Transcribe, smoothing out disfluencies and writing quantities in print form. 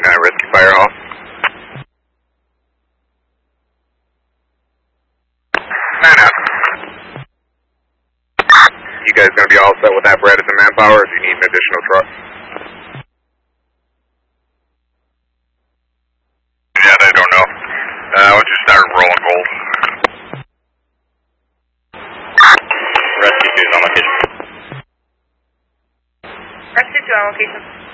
29 Rescue Fire Hall. You guys going to be all set with apparatus and manpower, or do you need an additional truck? Yeah, I don't know. We'll just start rolling gold. Rescue 2 is on location. Rescue 2 on location.